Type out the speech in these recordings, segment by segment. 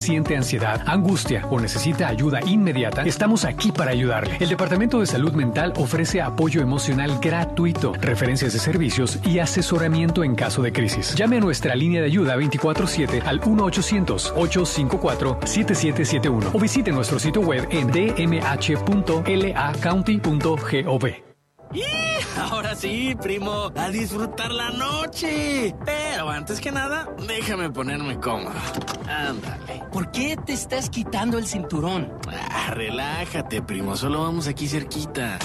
siente ansiedad, angustia o necesita ayuda inmediata, estamos aquí para ayudarle. El Departamento de Salud Mental ofrece apoyo emocional gratuito, referencias de servicios y asesoramiento en caso de crisis. Llame a nuestra línea de ayuda 24/7 al 1-800-854-7771 o visite nuestro sitio web en dmh.lacounty.gov. ¡Y! Ahora sí, primo, a disfrutar la noche. Pero antes que nada, déjame ponerme cómodo. Ándale. ¿Por qué te estás quitando el cinturón? Relájate, primo, solo vamos aquí cerquita.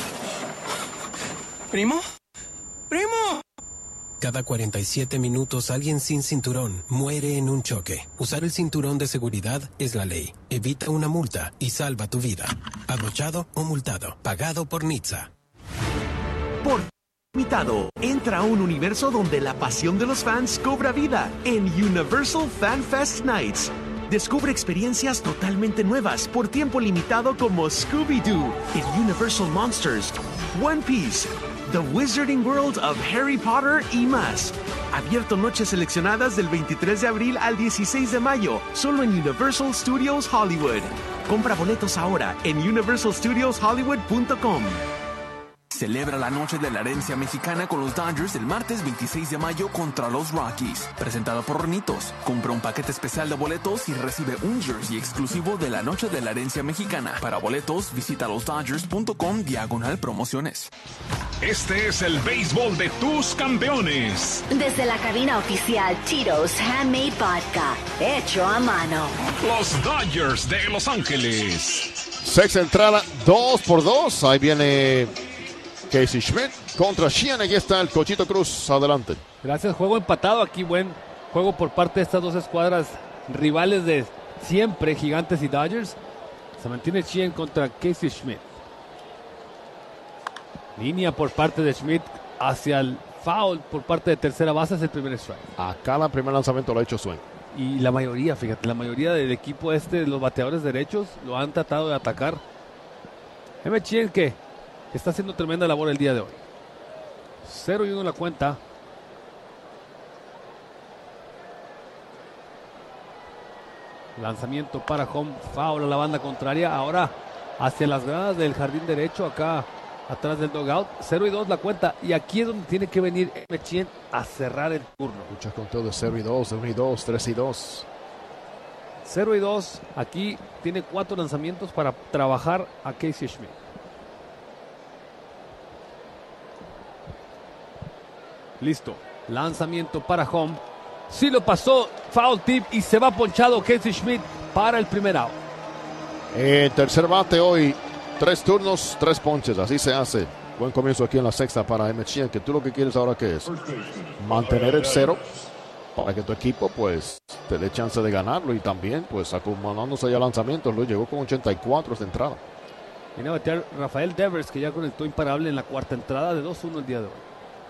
¿Primo? ¡Primo! Cada 47 minutos alguien sin cinturón muere en un choque. Usar el cinturón de seguridad es la ley. Evita una multa y salva tu vida. Abrochado o multado. Pagado por NHTSA. Por limitado, entra a un universo donde la pasión de los fans cobra vida en Universal Fan Fest Nights. Descubre experiencias totalmente nuevas por tiempo limitado como Scooby-Doo, el Universal Monsters, One Piece, The Wizarding World of Harry Potter y más. Abierto noches seleccionadas del 23 de abril al 16 de mayo, solo en Universal Studios Hollywood. Compra boletos ahora en universalstudioshollywood.com. Celebra la noche de la herencia mexicana con los Dodgers el martes 26 de mayo contra los Rockies. Presentado por Hornitos. Compra un paquete especial de boletos y recibe un jersey exclusivo de la noche de la herencia mexicana. Para boletos, visita losdodgers.com/promociones. Este es el béisbol de tus campeones. Desde la cabina oficial Tito's Handmade Vodka, hecho a mano. Los Dodgers de Los Ángeles. Sexta entrada, 2-2. Ahí viene Casey Schmidt contra Sheehan. Aquí está el Cochito Cruz. Adelante. Gracias. Juego empatado aquí. Buen juego por parte de estas dos escuadras rivales de siempre, Gigantes y Dodgers. Se mantiene Sheehan contra Casey Schmidt. Línea por parte de Schmidt hacia el foul por parte de tercera base. Es el primer strike. Acá el primer lanzamiento lo ha hecho swing. Y la mayoría, fíjate, la mayoría del equipo de los bateadores derechos lo han tratado de atacar. Sheehan que está haciendo tremenda labor el día de hoy. 0-1 la cuenta. Lanzamiento para home, foul a la banda contraria. Ahora hacia las gradas del jardín derecho, acá atrás del dugout. 0-2 la cuenta. Y aquí es donde tiene que venir Sheehan a cerrar el turno. Lucha con todo de 0-2, 1-2, 3-2. 0-2. Aquí tiene 4 lanzamientos para trabajar a Casey Schmidt. Listo. Lanzamiento para home. Sí lo pasó. Foul tip y se va ponchado Casey Schmidt para el primer out. Tercer bate hoy. 3 turnos, 3 ponches. Así se hace. Buen comienzo aquí en la sexta para Sheehan, que tú lo que quieres ahora que es mantener el 0 para que tu equipo pues te dé chance de ganarlo y también pues acomodándose ya lanzamientos. Lo llegó con 84 esta entrada. Viene a batear Rafael Devers, que ya conectó imparable en la cuarta entrada de 2-1 el día de hoy.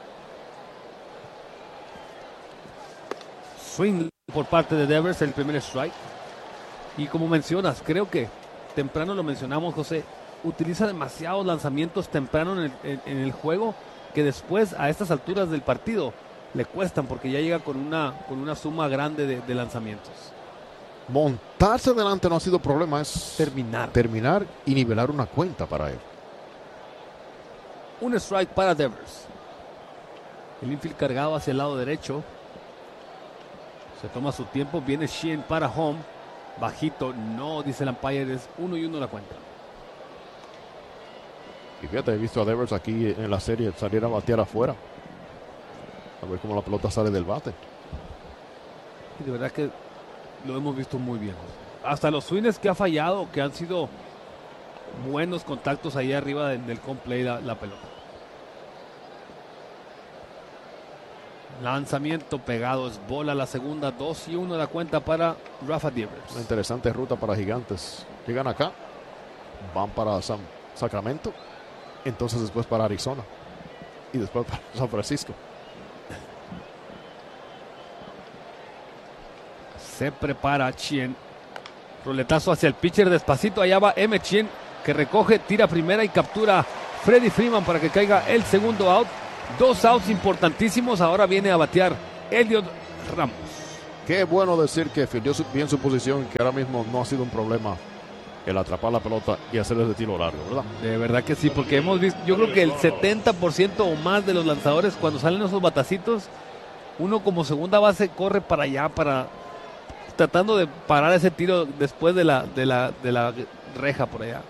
Swing por parte de Devers, el primer strike. Y como mencionas, creo que temprano lo mencionamos, José, utiliza demasiados lanzamientos temprano en el juego que después a estas alturas del partido le cuestan porque ya llega con una suma grande de lanzamientos. Montarse adelante no ha sido problema, es terminar y nivelar una cuenta para él. Un strike para Devers. El infield cargado hacia el lado derecho. Se toma su tiempo, viene Sheehan para home. Bajito, no, dice el umpire, es 1-1 la cuenta. Y fíjate, he visto a Devers aquí en la serie salir a batear afuera. A ver cómo la pelota sale del bate. Y de verdad que lo hemos visto muy bien. Hasta los swings que ha fallado, que han sido buenos contactos ahí arriba del home play la pelota. Lanzamiento pegado, es bola la segunda, 2-1 la cuenta para Rafa Devers. Una interesante ruta para Gigantes. Llegan acá, van para Sacramento, entonces después para Arizona y después para San Francisco. Se prepara Sheehan. Roletazo hacia el pitcher despacito. Allá va Sheehan, que recoge, tira primera y captura Freddie Freeman para que caiga el segundo out. 2 outs importantísimos. Ahora viene a batear Elliot Ramos. qué bueno decir que fildeó bien su posición, que ahora mismo no ha sido un problema el atrapar la pelota y hacer ese tiro largo, ¿verdad? De verdad que sí, porque hemos visto, yo creo que el 70% o más de los lanzadores, cuando salen esos batacitos, uno como segunda base corre para allá, tratando de parar ese tiro después de la reja por allá.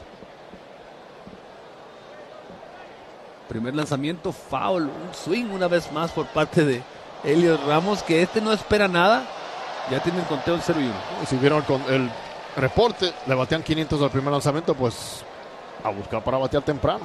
Primer lanzamiento, foul, un swing una vez más por parte de Heliot Ramos, que no espera nada, ya tiene el conteo en 0-1. Si vieron el reporte, le batean 500 al primer lanzamiento, pues a buscar para batear temprano.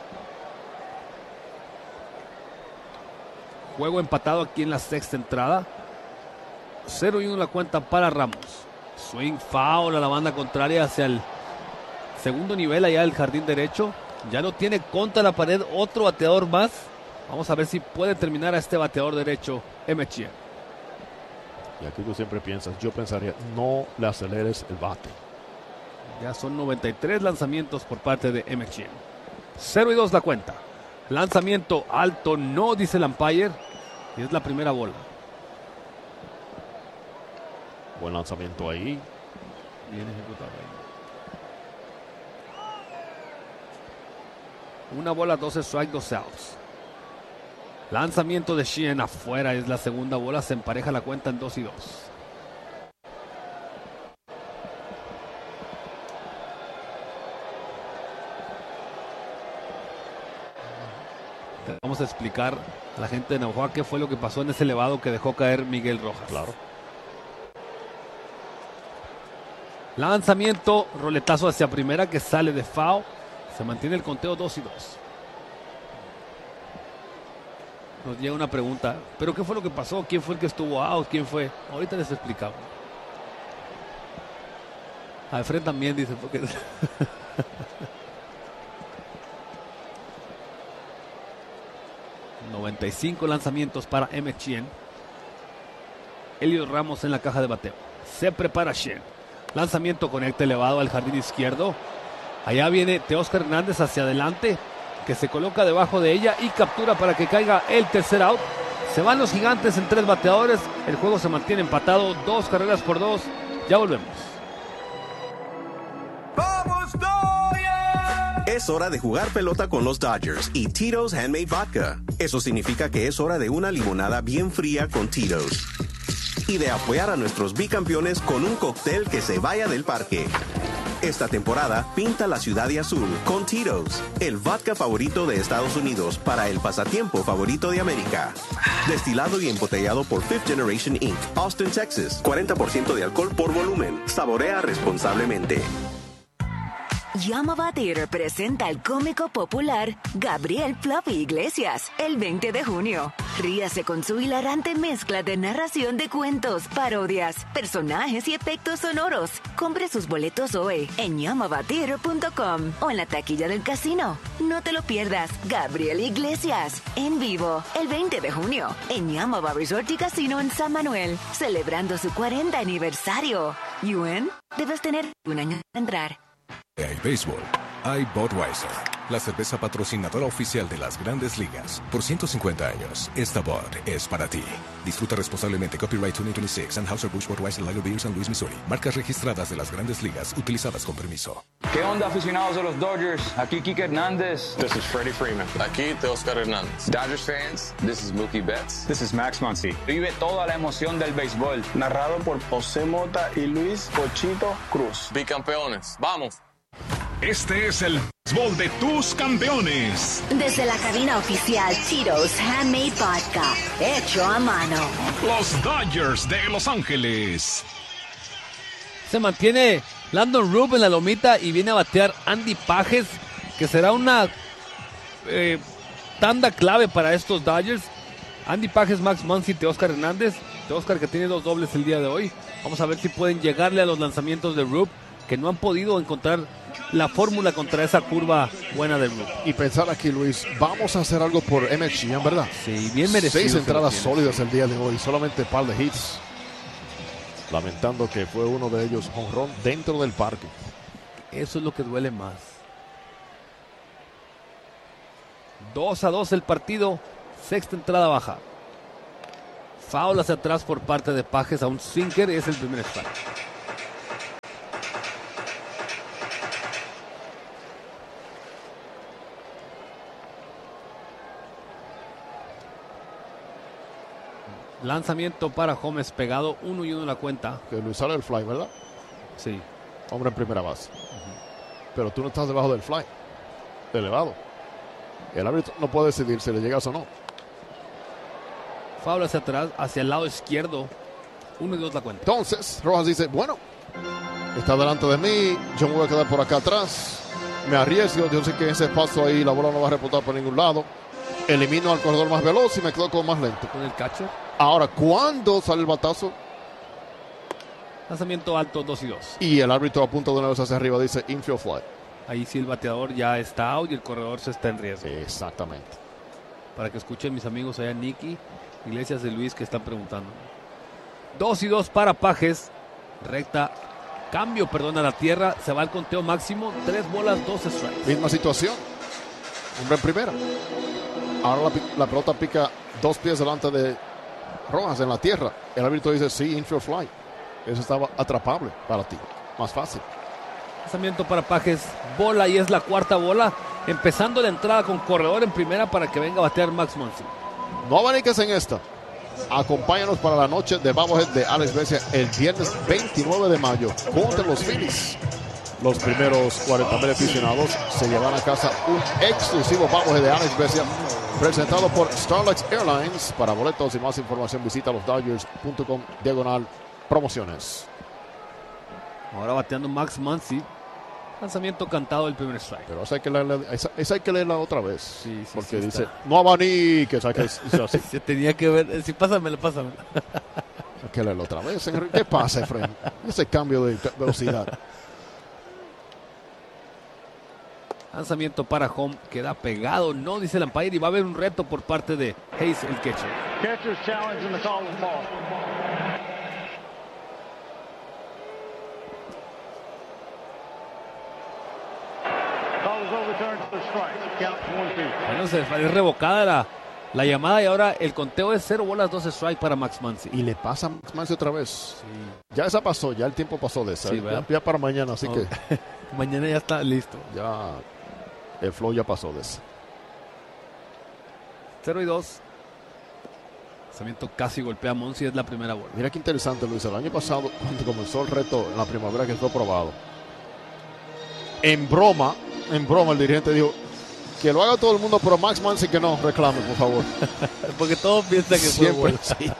Juego empatado aquí en la sexta entrada. 0-1 la cuenta para Ramos. Swing foul a la banda contraria hacia el segundo nivel allá del jardín derecho. Ya lo tiene contra la pared otro bateador más. Vamos a ver si puede terminar a este bateador derecho Mechien. Y aquí tú siempre piensas, yo pensaría, no le aceleres el bate. Ya son 93 lanzamientos por parte de Mechien. 0-2 la cuenta. Lanzamiento alto, no, dice el umpire. Y es la primera bola. Buen lanzamiento ahí. Bien ejecutado ahí. Una bola, 12 strikes, 2 outs. Lanzamiento de Sheehan afuera, es la segunda bola, se empareja la cuenta en 2-2. Vamos a explicar a la gente de Navajo qué fue lo que pasó en ese elevado que dejó caer Miguel Rojas. Claro. Lanzamiento, roletazo hacia primera que sale de foul. Se mantiene el conteo 2-2. Nos llega una pregunta, ¿pero qué fue lo que pasó? ¿Quién fue el que estuvo out? ¿Quién fue? Ahorita les explicamos. Alfred también dice, porque... 95 lanzamientos para Mechien. Heliot Ramos en la caja de bateo. Se prepara Sheehan. Lanzamiento, conecta elevado al jardín izquierdo. Allá viene Teóscar Hernández hacia adelante, que se coloca debajo de ella y captura para que caiga el tercer out. Se van los Gigantes en 3 bateadores. El juego se mantiene empatado, 2 carreras por 2. Ya volvemos. ¡Vamos, Dodgers! Es hora de jugar pelota con los Dodgers y Tito's Handmade Vodka. Eso significa que es hora de una limonada bien fría con Tito's. Y de apoyar a nuestros bicampeones con un cóctel que se vaya del parque. Esta temporada, pinta la ciudad de azul con Tito's, el vodka favorito de Estados Unidos para el pasatiempo favorito de América. Destilado y embotellado por Fifth Generation Inc., Austin, Texas. 40% de alcohol por volumen. Saborea responsablemente. Yamava Theater presenta al cómico popular Gabriel Fluffy Iglesias el 20 de junio. Ríase con su hilarante mezcla de narración de cuentos, parodias, personajes y efectos sonoros. Compre sus boletos hoy en yamavatheater.com o en la taquilla del casino. No te lo pierdas, Gabriel Iglesias en vivo el 20 de junio en Yamava Resort y Casino en San Manuel, celebrando su 40 aniversario. ¿Yuen? Debes tener un año para entrar. Hay béisbol, hay Budweiser, la cerveza patrocinadora oficial de las Grandes Ligas. Por 150 años, esta Bud es para ti. Disfruta responsablemente. Copyright 2026, Anheuser-Busch Budweiser Lager Beer, San Luis, Missouri. Marcas registradas de las Grandes Ligas, utilizadas con permiso. ¿Qué onda, aficionados de los Dodgers? Aquí Kike Hernández. This is Freddie Freeman. Aquí Teóscar Hernández. Dodgers fans, this is Mookie Betts. This is Max Muncy. Vive toda la emoción del béisbol. Narrado por José Mota y Luis Pochito Cruz. Bicampeones, ¡vamos! Este es el béisbol de tus campeones. Desde la cabina oficial Tito's Handmade Vodka, hecho a mano. Los Dodgers de Los Ángeles. Se mantiene Landon Roof en la lomita y viene a batear Andy Pages, que será una tanda clave para estos Dodgers. Andy Pages, Max Muncy, Teóscar Hernández. Teóscar, que tiene 2 dobles el día de hoy. Vamos a ver si pueden llegarle a los lanzamientos de Roof, que no han podido encontrar la fórmula contra esa curva buena del Roof. Y pensar aquí, Luis, vamos a hacer algo por Mechien, ¿verdad? Sí, bien merecido. 6 entradas sólidas el día de hoy, solamente un par de hits. Lamentando que fue uno de ellos jonrón dentro del parque. Eso es lo que duele más. 2-2 el partido, sexta entrada baja. Foul hacia atrás por parte de Pages a un sinker. Es el primer strike. Lanzamiento para Holmes pegado, 1-1 la cuenta. Que Luis sale el fly, ¿verdad? Sí. Hombre en primera base. Pero tú no estás debajo del fly. Elevado. El árbitro no puede decidir si le llegas o no. Foul hacia atrás, hacia el lado izquierdo. 1-2 la cuenta. Entonces, Rojas dice, bueno, está delante de mí, yo me voy a quedar por acá atrás. Me arriesgo, yo sé que ese paso ahí la bola no va a repuntar por ningún lado. Elimino al corredor más veloz y me quedo con más lento. Con el catcher. Ahora, ¿cuándo sale el batazo? Lanzamiento alto, 2-2. Y el árbitro apunta de una vez hacia arriba, dice infield fly. Ahí sí el bateador ya está out y el corredor se está en riesgo. Exactamente. Para que escuchen mis amigos allá, Nicky, Iglesias y Luis, que están preguntando. 2-2 para Pages. Recta. Cambio, a la tierra. Se va al conteo máximo. 3 bolas, 2 strikes. Misma situación. Hombre en primera. Ahora la pelota pica 2 pies delante de Rojas en la tierra. El árbitro dice sí, infield fly. Eso estaba atrapable para ti. Más fácil. Lanzamiento para Pages. Bola y es la cuarta bola. Empezando la entrada con corredor en primera para que venga a batear Max Muncy. No abaniques en esta. Acompáñanos para la noche de Bobblehead de Alex Vesia el viernes 29 de mayo contra los Phillies. Los primeros 40,000 aficionados se llevan a casa un exclusivo Bobblehead de Alex Vesia presentado por Starlux Airlines. Para boletos y más información visita losdodgers.com/promociones. Ahora bateando Max Muncy. Lanzamiento cantado del primer strike. Pero esa hay que leerla otra vez. Sí, porque sí, dice, está. no abaniques. Se tenía que ver. Sí, pásamela. Hay que leerla otra vez. ¿Qué pasa, Efraín? Ese cambio de velocidad. Lanzamiento para home. Queda pegado. No, dice el umpire. Y va a haber un reto por parte de Hayes, el catcher. Catcher's challenge and the call is ball. Bueno, es revocada la llamada y ahora el conteo es 0 bolas, 2 strike para Max Muncy. Y le pasa a Max Muncy otra vez. Sí. Ya esa pasó, ya el tiempo pasó de esa. Sí, ya para mañana, así que. Mañana ya está listo. Ya el flow ya pasó de esa. 0-2. Lanzamiento casi golpea a Muncy, es la primera bola. Mira qué interesante, Luis. El año pasado, cuando comenzó el reto en la primavera que fue probado, en broma el dirigente dijo que lo haga todo el mundo, pero Max Muncy que no reclame, por favor. Porque todos piensan que fue bueno. Sí.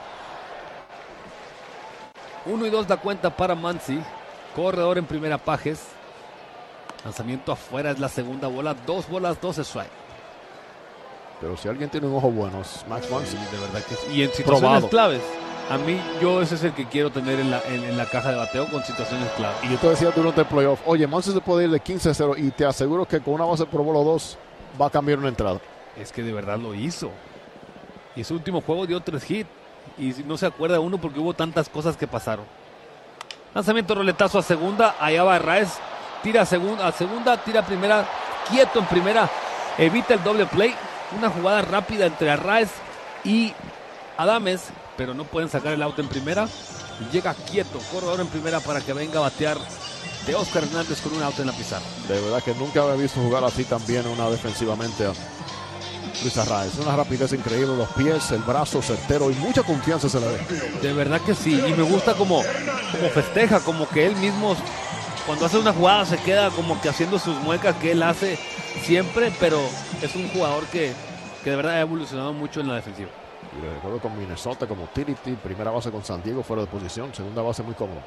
1-2 la cuenta para Muncy. Corredor en primera, Pages. Lanzamiento afuera, es la segunda bola. 2 bolas, 2 strike. Pero si alguien tiene un ojo bueno es Max Muncy. De verdad que sí. Y en situaciones claves. A mí, ese es el que quiero tener en la caja de bateo con situaciones claves. Y yo te decía durante el playoff, oye, Muncy se puede ir de 15-0 y te aseguro que con una base por bola 2 va a cambiar una entrada. Es que de verdad lo hizo. Y ese último juego dio 3 hits. Y no se acuerda uno porque hubo tantas cosas que pasaron. Lanzamiento roletazo a segunda. Allá va Arraez. Tira a segunda, tira a primera. Quieto en primera. Evita el doble play. Una jugada rápida entre Arraez y Adames, pero no pueden sacar el out en primera. Y llega quieto, corredor en primera para que venga a batear de Oscar Hernández con un out en la pizarra. De verdad que nunca había visto jugar así también defensivamente a Luis Arraez. Una rapidez increíble, los pies, el brazo certero y mucha confianza se le ve. De verdad que sí, y me gusta como festeja, como que él mismo cuando hace una jugada se queda como que haciendo sus muecas que él hace siempre, pero es un jugador que de verdad ha evolucionado mucho en la defensiva. Y le recuerdo con Minnesota como Tiriti, primera base con San Diego fuera de posición, segunda base muy cómodo.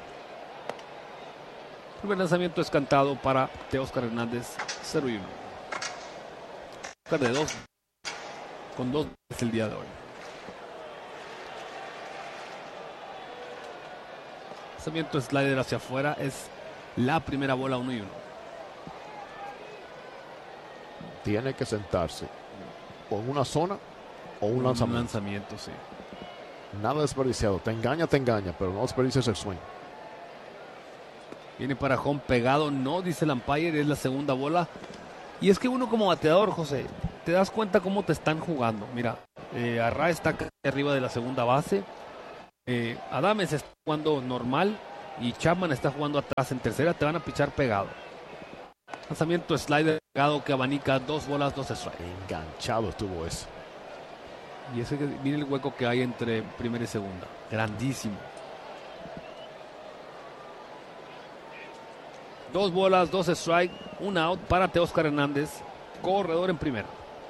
El primer lanzamiento es cantado para Teóscar Hernández, 0-1. Oscar de 2, con 2 el día de hoy. Lanzamiento slider hacia afuera, es la primera bola, 1-1. Tiene que sentarse con una zona o un lanzamiento. Un lanzamiento, sí. Nada desperdiciado. Te engaña, pero no desperdicies el swing. Viene para home pegado, no, dice el umpire, es la segunda bola. Y es que uno como bateador, José, te das cuenta cómo te están jugando. Mira, Arraez está acá arriba de la segunda base. Adames está jugando normal y Chapman está jugando atrás en tercera. Te van a pichar pegado. Lanzamiento slider pegado que abanica 2 bolas, 2 strikes. Enganchado estuvo eso. Y ese, mira el hueco que hay entre primera y segunda. Grandísimo. 2 bolas, 2 strikes, 1 out para Teóscar Hernández. Corredor en primera.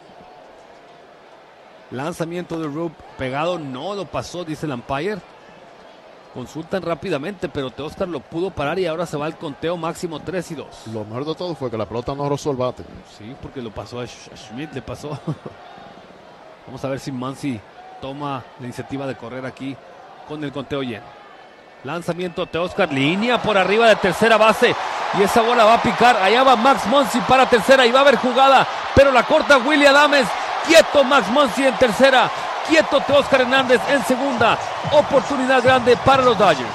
Lanzamiento de Rupp pegado, no lo pasó, dice el umpire. Consultan rápidamente, pero Teóscar lo pudo parar y ahora se va al conteo máximo 3-2. Lo mejor de todo fue que la pelota no rozó el bate. Sí, porque lo pasó a Schmidt, le pasó. Vamos a ver si Muncy toma la iniciativa de correr aquí con el conteo lleno. Lanzamiento Teóscar, línea por arriba de tercera base. Y esa bola va a picar. Allá va Max Muncy para tercera y va a haber jugada. Pero la corta Willy Adames. Quieto Max Muncy en tercera. Quieto Teóscar Hernández en segunda. Oportunidad grande para los Dodgers.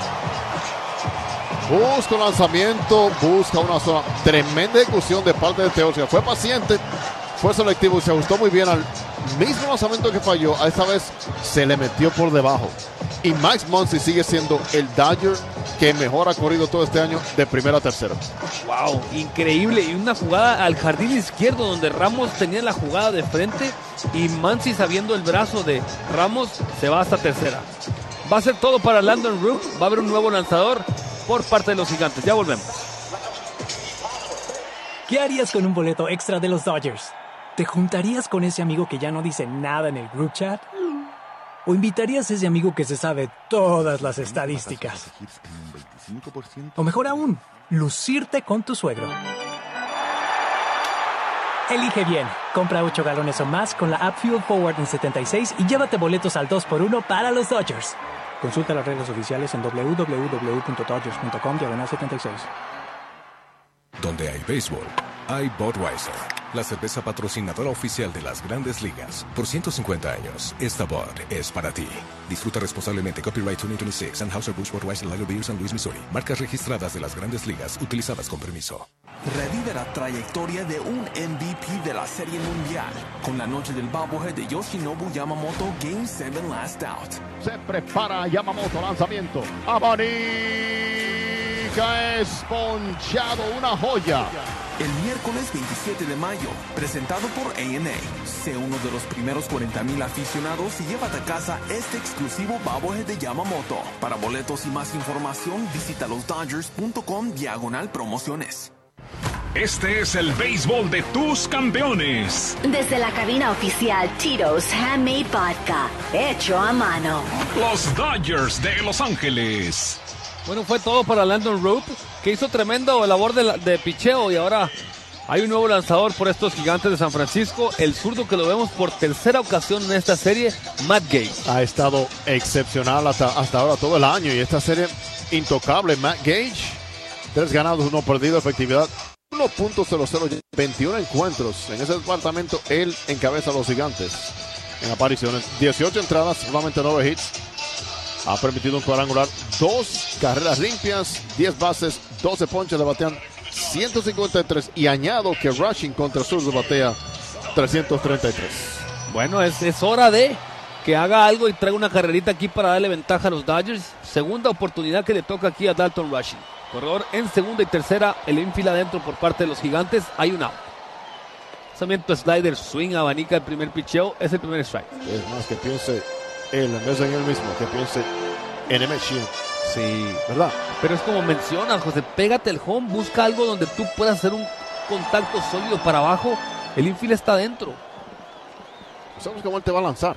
Busca un lanzamiento, busca una zona. Tremenda ejecución de parte de Teóscar. Fue paciente, fue selectivo y se ajustó muy bien al mismo lanzamiento que falló. A esta vez se le metió por debajo. Y Max Muncy sigue siendo el Dodger que mejor ha corrido todo este año de primera a tercera. Wow, increíble. Y una jugada al jardín izquierdo donde Ramos tenía la jugada de frente y Muncy, sabiendo el brazo de Ramos, se va hasta tercera. Va a ser todo para Landon Rupp. Va a haber un nuevo lanzador por parte de los Gigantes. Ya volvemos. ¿Qué harías con un boleto extra de los Dodgers? ¿Te juntarías con ese amigo que ya no dice nada en el group chat? ¿O invitarías a ese amigo que se sabe todas las estadísticas? O mejor aún, lucirte con tu suegro. Elige bien. Compra 8 galones o más con la app Fuel Forward en 76 y llévate boletos al 2x1 para los Dodgers. Consulta las reglas oficiales en www.dodgers.com/76. Donde hay béisbol, hay Budweiser, la cerveza patrocinadora oficial de las Grandes Ligas. Por 150 años, esta Bud es para ti. Disfruta responsablemente. Copyright 2026, Anheuser-Busch Budweiser Lager Beer, San Luis, Missouri. Marcas registradas de las Grandes Ligas, utilizadas con permiso. Revive la trayectoria de un MVP de la Serie Mundial con la noche del bobblehead de Yoshinobu Yamamoto Game 7 Last Out. Se prepara Yamamoto, lanzamiento. Es ponchado, una joya. El miércoles 27 de mayo, presentado por A&A. Sé uno de los primeros 40,000 aficionados y llévate a casa este exclusivo bobblehead de Yamamoto. Para boletos y más información, visita losdodgers.com/promociones. Este es el béisbol de tus campeones. Desde la cabina oficial Tito's Handmade Vodka, hecho a mano. Los Dodgers de Los Ángeles. Bueno, fue todo para Landon Rupp, que hizo tremendo labor de picheo y ahora hay un nuevo lanzador por estos Gigantes de San Francisco, el zurdo que lo vemos por tercera ocasión en esta serie, Matt Gage. Ha estado excepcional hasta ahora todo el año y esta serie intocable. Matt Gage, 3 ganados, 1 perdido, efectividad 1.00, 21 encuentros. En ese departamento él encabeza a los Gigantes en apariciones, 18 entradas, solamente 9 hits. Ha permitido un cuadrangular, 2 carreras limpias, 10 bases, 12 ponches, le batean 153 y añado que rushing contra zurdo batea 333. Bueno, es hora de que haga algo y traiga una carrerita aquí para darle ventaja a los Dodgers. Segunda oportunidad que le toca aquí a Dalton Rushing. Corredor en segunda y tercera, el infield adentro por parte de los Gigantes, hay un out. Lanzamiento slider, swing, abanica el primer picheo, es el primer strike. Es más que piense él en vez de en él mismo, que piense en Emmett Sheehan. Sí, ¿verdad? Pero es como mencionas, José, pégate el home, busca algo donde tú puedas hacer un contacto sólido para abajo. El infield está adentro. Sabemos cómo él te va a lanzar.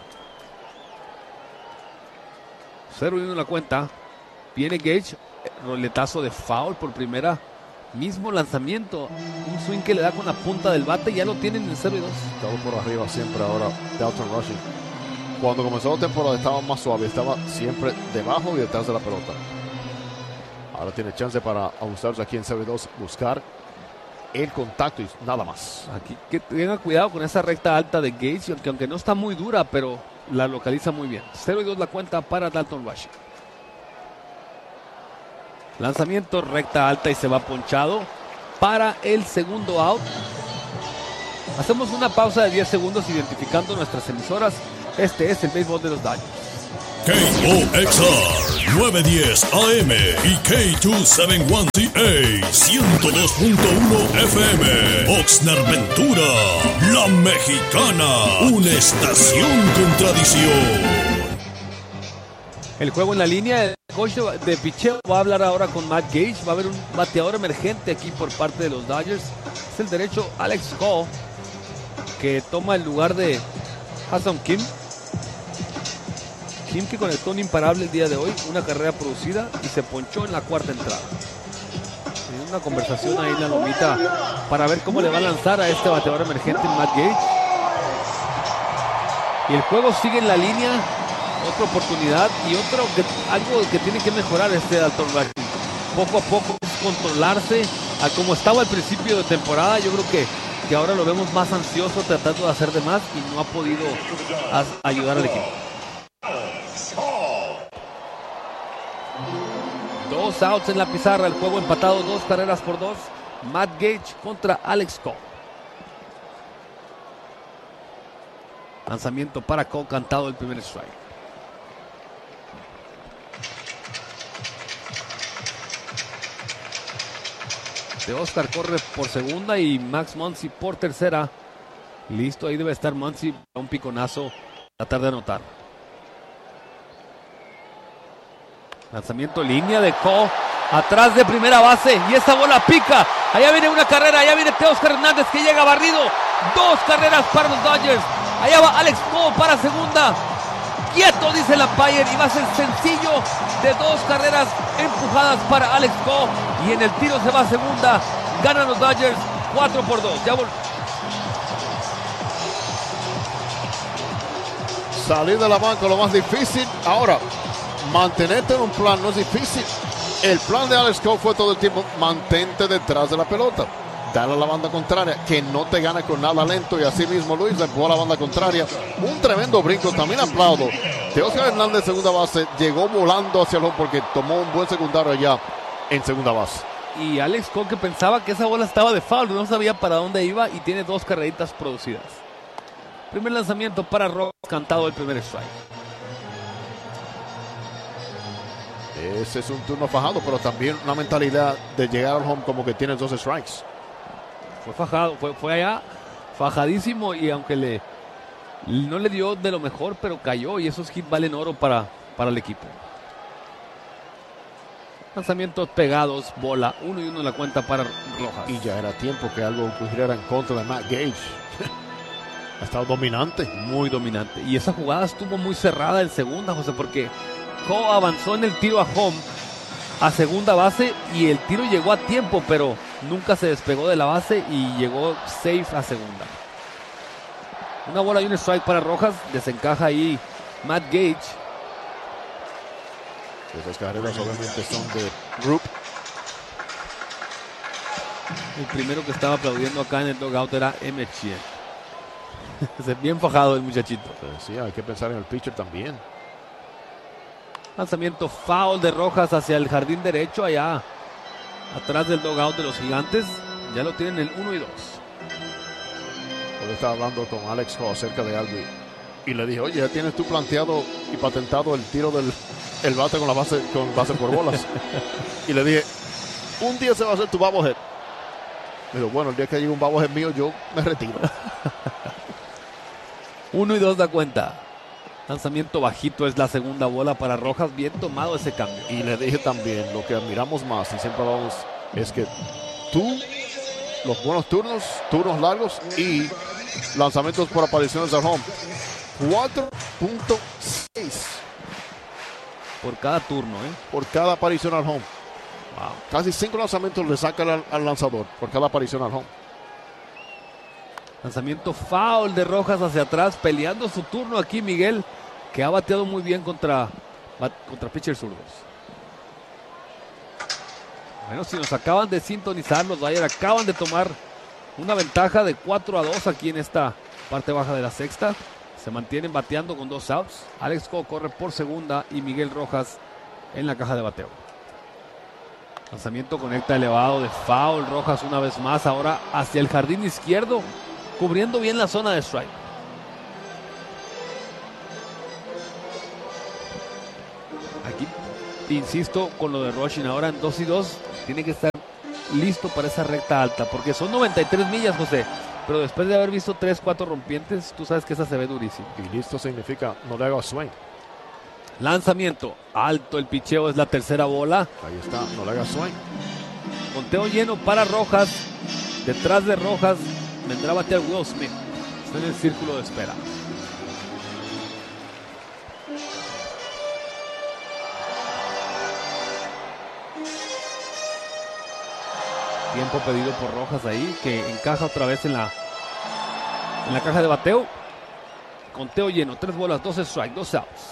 0-1 la cuenta. Viene Gage, roletazo de foul por primera. Mismo lanzamiento, un swing que le da con la punta del bate, ya lo tienen en 0-2. Estaba por arriba siempre ahora Dalton Rushing. Cuando comenzó la temporada estaba más suave, estaba siempre debajo y detrás de la pelota. Ahora tiene chance para ajustarse aquí en 0-2, buscar el contacto y nada más. Aquí que tenga cuidado con esa recta alta de Gage, que aunque no está muy dura, pero la localiza muy bien. 0-2 la cuenta para Dalton Rushing. Lanzamiento, recta alta y se va ponchado para el segundo out. Hacemos una pausa de 10 segundos identificando nuestras emisoras. Este es el béisbol de los Dodgers. KOXR 910 AM y K271CA 102.1 FM. Oxnard Ventura, La Mexicana, una estación con tradición. El juego en la línea, el coach de picheo va a hablar ahora con Matt Gage. Va a haber un bateador emergente aquí por parte de los Dodgers. Es el derecho Alex Cole, que toma el lugar de Ha-Seong Kim. Kim, que conectó un imparable el día de hoy, una carrera producida y se ponchó en la cuarta entrada. Tiene una conversación ahí en la lomita para ver cómo le va a lanzar a este bateador emergente Matt Gage. Y el juego sigue en la línea. Otra oportunidad y algo que tiene que mejorar este Dalton Varsho. Poco a poco controlarse a como estaba al principio de temporada. Yo creo que ahora lo vemos más ansioso, tratando de hacer de más y no ha podido ayudar al equipo. 2 outs en la pizarra, el juego empatado 2 carreras por 2. Matt Gage contra Alex Cole. Lanzamiento para Cole, cantado el primer strike. De Oscar corre por segunda y Max Muncy por tercera. Listo, ahí debe estar Muncy. Un piconazo, tratar de anotar. Lanzamiento línea de Cole, atrás de primera base, y esa bola pica. Allá viene una carrera, allá viene Teóscar Hernández, que llega barrido. 2 carreras para los Dodgers. Allá va Alex Cole para segunda. Quieto, dice el umpire, y va a ser sencillo de 2 carreras empujadas para Alex Cole. Y en el tiro se va a segunda. Ganan los Dodgers 4-2. Ya salir de la banca lo más difícil. Ahora, mantenerte en un plan no es difícil. El plan de Alex Cole fue todo el tiempo: mantente detrás de la pelota, dale a la banda contraria, que no te gane con nada lento. Y así mismo Luis le empujó a la banda contraria. Un tremendo brinco, también aplaudo. Teóscar Hernández, segunda base, llegó volando hacia el home porque tomó un buen secundario allá en segunda base. Y Alex Cole, que pensaba que esa bola estaba de foul, no sabía para dónde iba, y tiene 2 carreritas producidas. Primer lanzamiento para Rock, cantado el primer strike. Ese es un turno fajado, pero también una mentalidad de llegar al home como que tienes 2 strikes. Fue fajado, fue allá fajadísimo, y aunque no le dio de lo mejor, pero cayó, y esos hits valen oro para el equipo. Lanzamientos pegados, bola, 1-1 en la cuenta para Rojas. Y ya era tiempo que algo ocurriera en contra de Matt Gage. Ha estado dominante. Muy dominante. Y esa jugada estuvo muy cerrada en segunda, José, porque Cole avanzó en el tiro a home, a segunda base, y el tiro llegó a tiempo, pero nunca se despegó de la base y llegó safe a segunda. Una bola y un strike para Rojas. Desencaja ahí Matt Gage. Esas carreras obviamente son de Group. El primero que estaba aplaudiendo acá en el dugout era Mechien. Bien fajado el muchachito. Sí, hay que pensar en el pitcher también. Lanzamiento foul de Rojas hacia el jardín derecho, allá atrás del dugout de los Gigantes. Ya lo tienen el 1-2. Hoy estaba hablando con Alex Cole acerca de algo y le dije: oye, ya tienes tú planteado y patentado el tiro del bate con base por bolas. Y le dije: un día se va a hacer tu bobblehead. Me dijo: bueno, el día que llegue un bobblehead mío, yo me retiro. 1-2 da cuenta. Lanzamiento bajito, es la segunda bola para Rojas. Bien tomado ese cambio. Y le dije también, lo que admiramos más y siempre hablamos, es que tú, los buenos turnos largos y lanzamientos por apariciones al home, 4.6 por cada turno, por cada aparición al home. Wow. Casi 5 lanzamientos le sacan al lanzador por cada aparición al home. Lanzamiento foul de Rojas hacia atrás, peleando su turno aquí Miguel, que ha bateado muy bien contra pitchers zurdos. Bueno, si nos acaban de sintonizar, los Dodgers acaban de tomar una ventaja de 4-2 aquí en esta parte baja de la sexta. Se mantienen bateando con 2 outs. Alex Cole corre por segunda y Miguel Rojas en la caja de bateo. Lanzamiento conecta elevado de foul. Rojas una vez más, ahora hacia el jardín izquierdo, cubriendo bien la zona de strike. insisto con lo de Rushing ahora en 2 y 2, tiene que estar listo para esa recta alta, porque son 93 millas, José, pero después de haber visto 3, 4 rompientes, tú sabes que esa se ve durísima. Y listo significa no le haga swing. Lanzamiento, alto el picheo, es la tercera bola. Ahí está, no le haga swing. Conteo lleno para Rojas, detrás de Rojas vendrá a batear Will Smith, está en el círculo de espera. Tiempo pedido por Rojas ahí, que encaja otra vez en la caja de bateo. Conteo lleno, 3 bolas, 2 strikes, 2 outs.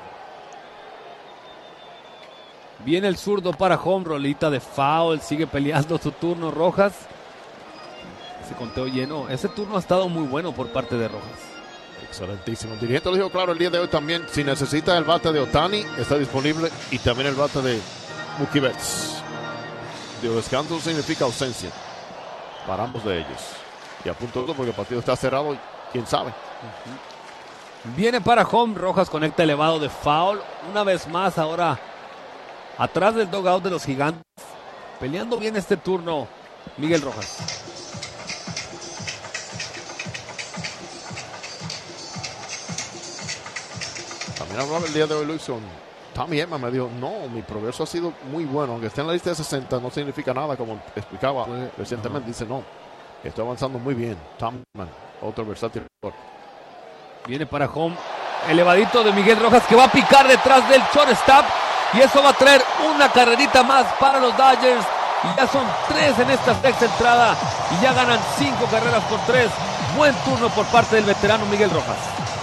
Viene el zurdo para home, rolita de foul, sigue peleando su turno Rojas. Ese conteo lleno, ese turno ha estado muy bueno por parte de Rojas. Excelentísimo. El dirigente lo dijo claro el día de hoy también. Si necesita el bate de Ohtani, está disponible, y también el bate de Mookie Betts. Descanso significa ausencia para ambos de ellos. Y a punto porque el partido está cerrado y quién sabe. Viene para home, Rojas conecta elevado de foul. Una vez más ahora atrás del dugout de los Gigantes. Peleando bien este turno Miguel Rojas. También hablaba el día de hoy Luis con Tommy Edman, me dijo, no, mi progreso ha sido muy bueno, aunque esté en la lista de 60 no significa nada, como explicaba recientemente. Dice, no, estoy avanzando muy bien. Tommy Edman, otro versátil. Viene para home, elevadito de Miguel Rojas, que va a picar detrás del shortstop, y eso va a traer una carrerita más para los Dodgers, y ya son 3 en esta sexta entrada, y ya ganan 5 carreras por 3. Buen turno por parte del veterano Miguel Rojas.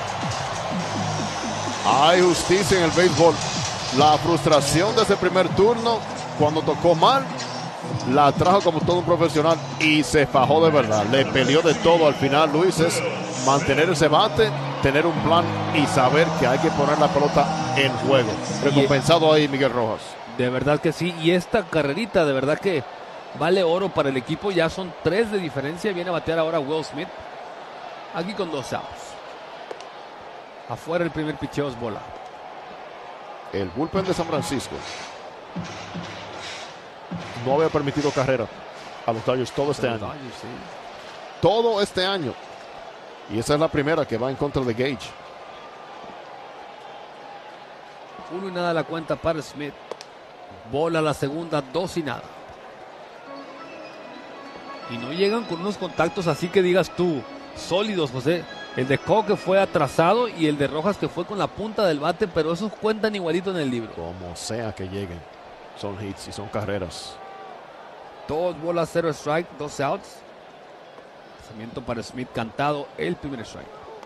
Hay justicia en el béisbol. La frustración de ese primer turno, cuando tocó mal, la trajo como todo un profesional y se fajó de verdad. Le peleó de todo al final, Luis. Es mantener ese bate, tener un plan y saber que hay que poner la pelota en juego. Recompensado ahí Miguel Rojas. De verdad que sí. Y esta carrerita, de verdad que vale oro para el equipo. Ya son 3 de diferencia. Viene a batear ahora Will Smith. Aquí con 2 outs. Afuera el primer picheo es bola. El bullpen de San Francisco no había permitido carrera a los Dodgers todo este año. Todo este año. Y esa es la primera que va en contra de Gage. 1-0 la cuenta para Smith. Bola la segunda, 2-0. Y no llegan con unos contactos así que digas tú, sólidos, José. El de Coque fue atrasado y el de Rojas que fue con la punta del bate, pero esos cuentan igualito en el libro. Como sea que lleguen, son hits y son carreras. 2 bolas, 0 strike, 2 outs. Lanzamiento para Smith, cantado el primer strike.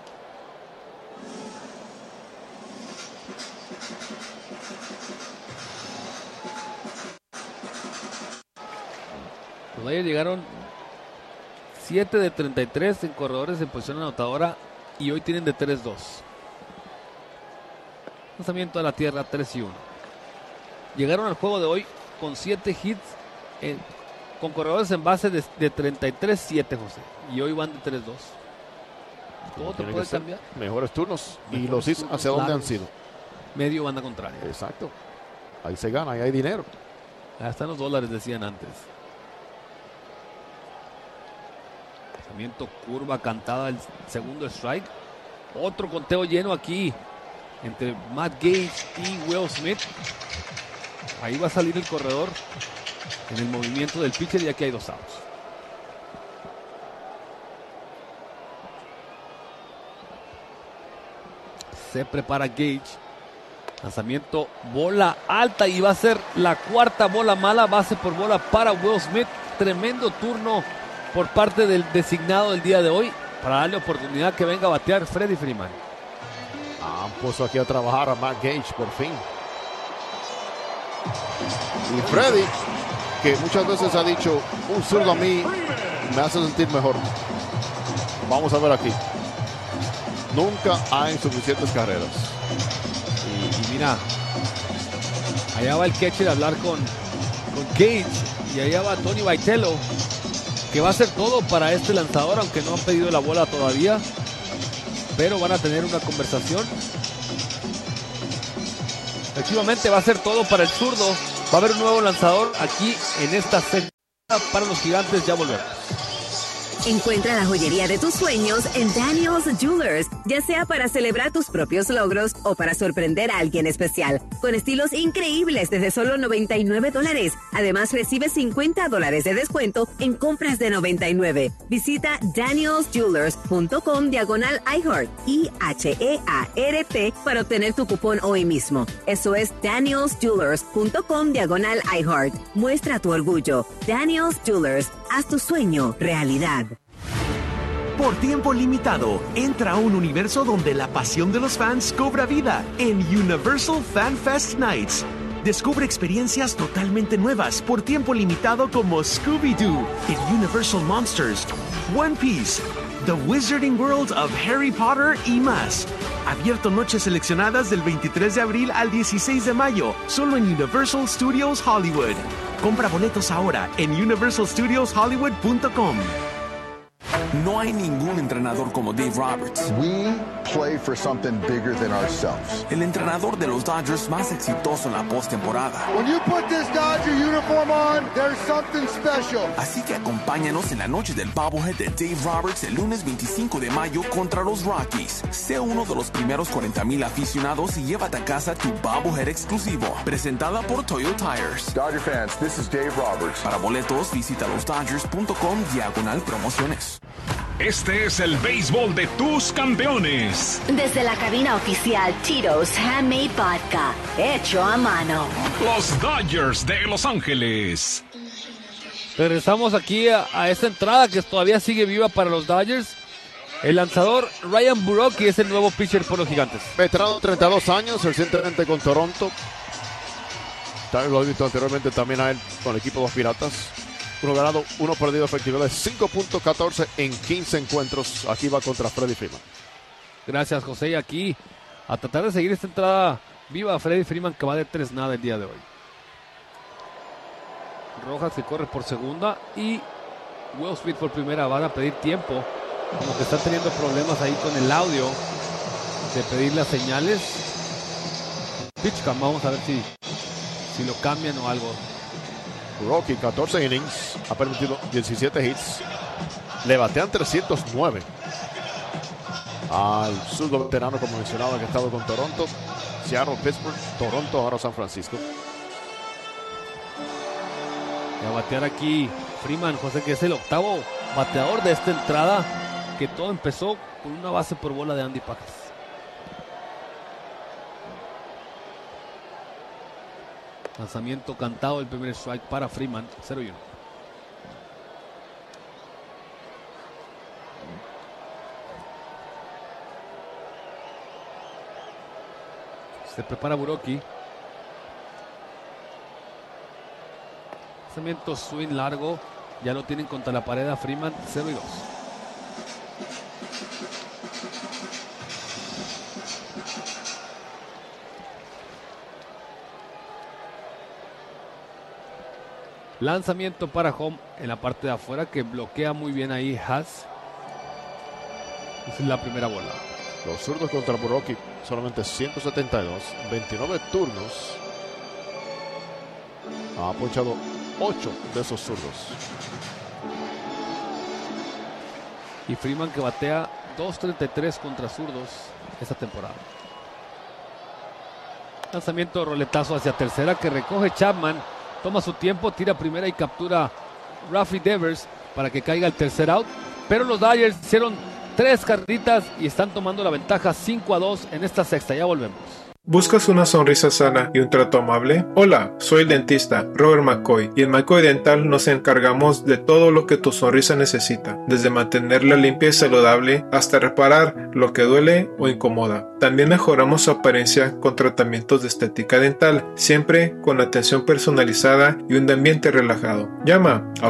Los Dodgers llegaron 7 de 33 en corredores en posición anotadora y hoy tienen de 3-2. Lanzamiento a la tierra, 3-1. Llegaron al juego de hoy con 7 hits con corredores en base de 33-7, José. Y hoy van de 3-2. Todo te puede cambiar. Mejores turnos. Y los hits, ¿hacia dónde han sido? Medio banda contraria. Exacto. Ahí se gana, ahí hay dinero. Ahí están los dólares, decían antes. Lanzamiento, curva cantada, el segundo strike. Otro conteo lleno aquí entre Matt Gage y Will Smith. Ahí va a salir el corredor en el movimiento del pitcher y aquí hay 2 outs. Se prepara Gage. Lanzamiento, bola alta y va a ser la cuarta bola mala, base por bola para Will Smith. Tremendo turno por parte del designado del día de hoy para darle oportunidad que venga a batear Freddie Freeman. Han puesto aquí a trabajar a Matt Gage por fin. Y Freddie, que muchas veces ha dicho, un zurdo a mí me hace sentir mejor. Vamos a ver aquí. Nunca hay suficientes carreras. Y mira, allá va el catcher a hablar con Gage y allá va Tony Vitello, que va a hacer todo para este lanzador, aunque no han pedido la bola todavía, pero van a tener una conversación. Efectivamente va a ser todo para el zurdo. Va a haber un nuevo lanzador aquí en esta sexta para los Gigantes. Ya volvemos. Encuentra la joyería de tus sueños en Daniel's Jewelers, ya sea para celebrar tus propios logros o para sorprender a alguien especial, con estilos increíbles desde solo $99. Además, recibe $50 de descuento en compras de $99. Visita danielsjewelers.com/iHeart, IHEART, para obtener tu cupón hoy mismo. Eso es danielsjewelers.com/iHeart. Muestra tu orgullo. Daniel's Jewelers, haz tu sueño realidad. Por tiempo limitado, entra a un universo donde la pasión de los fans cobra vida en Universal Fan Fest Nights. Descubre experiencias totalmente nuevas por tiempo limitado como Scooby-Doo, el Universal Monsters, One Piece, The Wizarding World of Harry Potter y más. Abierto noches seleccionadas del 23 de abril al 16 de mayo, solo en Universal Studios Hollywood. Compra boletos ahora en universalstudioshollywood.com. No hay ningún entrenador como Dave Roberts. We play for something bigger than ourselves. El entrenador de los Dodgers más exitoso en la postemporada. When you put this Dodger uniform on, there's something special. Así que acompáñanos en la noche del Bobblehead de Dave Roberts el lunes 25 de mayo contra los Rockies. Sé uno de los primeros 40,000 aficionados y llévate a casa tu Bobblehead exclusivo. Presentada por Toyo Tires. Dodger fans, this is Dave Roberts. Para boletos, visita losdodgers.com/promociones. Este es el béisbol de tus campeones. Desde la cabina oficial Tito's Handmade Vodka, hecho a mano. Los Dodgers de Los Ángeles. Regresamos aquí a esta entrada que todavía sigue viva para los Dodgers. El lanzador Ryan Borucki es el nuevo pitcher por los Gigantes. Veterano, 32 años, recientemente con Toronto. También lo he visto anteriormente también a él con el equipo de los Piratas. 1 ganado, 1 perdido, efectividad de 5.14 en 15 encuentros. Aquí va contra Freddie Freeman. Gracias, José. Y aquí a tratar de seguir esta entrada viva, Freddie Freeman, que va de 3-0 el día de hoy. Rojas que corre por segunda y Will Smith por primera. Van a pedir tiempo, como que están teniendo problemas ahí con el audio de pedir las señales. Pitchcam, vamos a ver si lo cambian o algo. Borucki, 14 innings, ha permitido 17 hits, le batean 309 al zurdo veterano, como mencionaba, que ha estado con Toronto, Seattle, Pittsburgh, Toronto, ahora San Francisco. Y a batear aquí Freeman, José, que es el octavo bateador de esta entrada, que todo empezó con una base por bola de Andy Pajas. Lanzamiento cantado, el primer strike para Freeman, 0-1. Se prepara Borucki. Lanzamiento swing largo, ya lo tienen contra la pared a Freeman, 0-2. Lanzamiento para home en la parte de afuera, que bloquea muy bien ahí Haas. Esa es la primera bola. Los zurdos contra Borucki, solamente 172, 29 turnos. Ha ponchado 8 de esos zurdos. Y Freeman, que batea 2.33 contra zurdos esta temporada. Lanzamiento roletazo hacia tercera, que recoge Chapman. Toma su tiempo, tira primera y captura Rafi Devers para que caiga el tercer out. Pero los Dodgers hicieron 3 carreritas y están tomando la ventaja 5-2 en esta sexta. Ya volvemos. ¿Buscas una sonrisa sana y un trato amable? Hola, soy el dentista Robert McCoy y en McCoy Dental nos encargamos de todo lo que tu sonrisa necesita, desde mantenerla limpia y saludable hasta reparar lo que duele o incomoda. También mejoramos su apariencia con tratamientos de estética dental, siempre con atención personalizada y un ambiente relajado. Llama al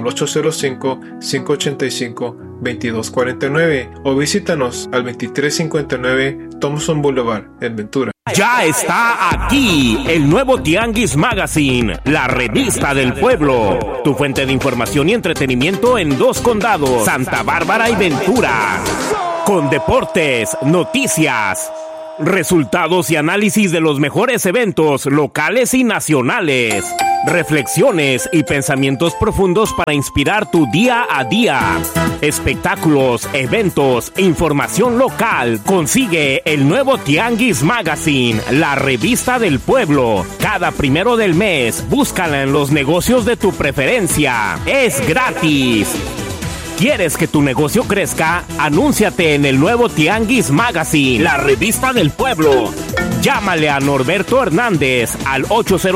805-585-2249 o visítanos al 2359 Thompson Boulevard en Ventura. Ya está aquí el nuevo Tianguis Magazine, la revista del pueblo. Tu fuente de información y entretenimiento en 2 condados, Santa Bárbara y Ventura. Con deportes, noticias, Resultados y análisis de los mejores eventos locales y nacionales. Reflexiones y pensamientos profundos para inspirar tu día a día. Espectáculos, eventos, información local. Consigue el nuevo Tianguis Magazine, la revista del pueblo. Cada 1 del mes, búscala en los negocios de tu preferencia. Es gratis. ¿Quieres que tu negocio crezca? Anúnciate en el nuevo Tianguis Magazine, la revista del pueblo. Llámale a Norberto Hernández al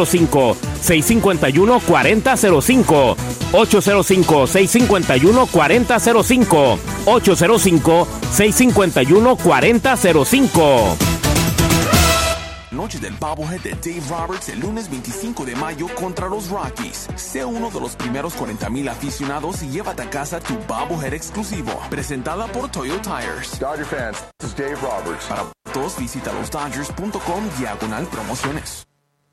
805-651-4005. 805-651-4005. 805-651-4005. Noche del Bobblehead de Dave Roberts el lunes 25 de mayo contra los Rockies. Sé uno de los primeros 40,000 aficionados y llévate a casa tu Bobblehead exclusivo. Presentada por Toyo Tires. Dodger fans, this is Dave Roberts. Para todos visita losdodgers.com/promociones.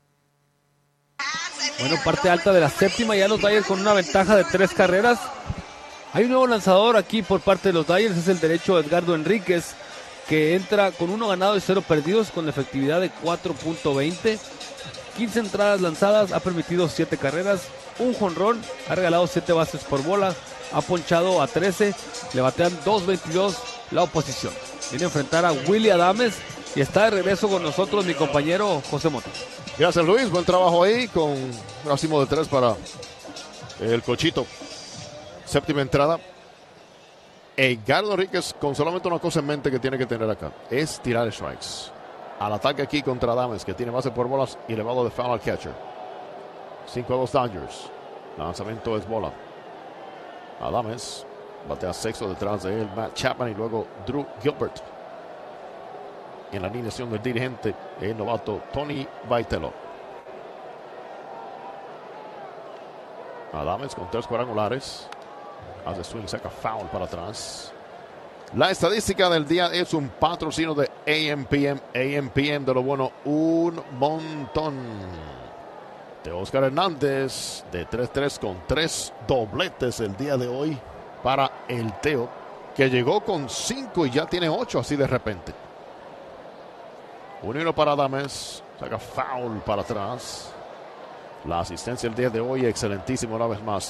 Bueno, parte alta de la séptima, ya los Dodgers con una ventaja de 3 carreras. Hay un nuevo lanzador aquí por parte de los Dodgers, es el derecho Edgardo Enríquez, que entra con 1 ganado y 0 perdidos con la efectividad de 4.20. 15 entradas lanzadas, ha permitido 7 carreras, un jonrón, ha regalado 7 bases por bola, ha ponchado a 13, le batean 2.22 la oposición. Viene a enfrentar a Willy Adames y está de regreso con nosotros mi compañero José Mota. Gracias, Luis, buen trabajo ahí con un racimo de 3 para el Cochito. Séptima entrada. Edgardo Enríquez con solamente una cosa en mente que tiene que tener acá, es tirar strikes. Al ataque aquí contra Adames, que tiene base por bolas y elevado de foul al catcher. 5-2 Dodgers. Lanzamiento es bola. Adames batea sexto, detrás de él Matt Chapman y luego Drew Gilbert. En la alineación del dirigente, el novato Tony Vitello. Adames con 3 cuadrangulares. Hace swing, saca foul para atrás. La estadística del día es un patrocinio de AMPM. AMPM de lo bueno, un montón. De Oscar Hernández, de 3-3 con 3 dobletes el día de hoy para el Teo, que llegó con 5 y ya tiene 8 así de repente. 1-1 para Adames, saca foul para atrás. La asistencia el día de hoy, excelentísimo una vez más.